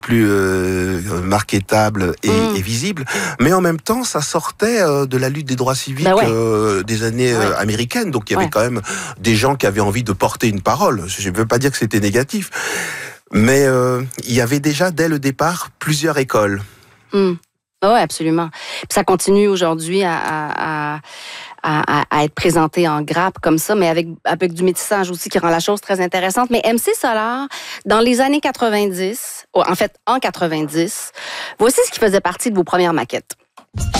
plus marketable et visible, mais en même temps, ça sortait de la lutte des droits civiques des années américaines. Donc il y avait quand même des gens qui avaient envie de porter une parole. Je ne veux pas dire que c'était négatif, mais il y avait déjà dès le départ plusieurs écoles. Oui, absolument. Puis ça continue aujourd'hui à être présenté en grappe comme ça, mais avec du métissage aussi qui rend la chose très intéressante. Mais MC Solar, dans les années 90, en 90, voici ce qui faisait partie de vos premières maquettes.